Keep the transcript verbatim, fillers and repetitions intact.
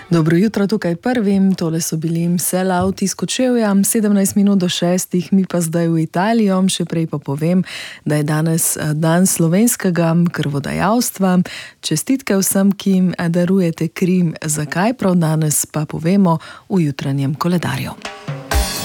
Dobro jutro tukaj prvim, tole so bili Sellout iz Kočevja, sedemnajst minut do šestih, mi pa zdaj v Italijo, še prej pa povem, da je danes dan slovenskega krvodajalstva. Čestitke vsem, ki jim darujete kri, zakaj prav danes pa povemo v jutranjem koledarju.